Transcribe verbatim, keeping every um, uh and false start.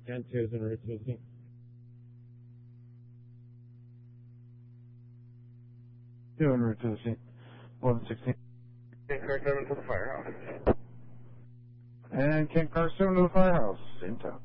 ten twos and route fifty. Two and route fifty. eleven sixteen. King Car seven to the firehouse. And King Car seven to the firehouse. Same time.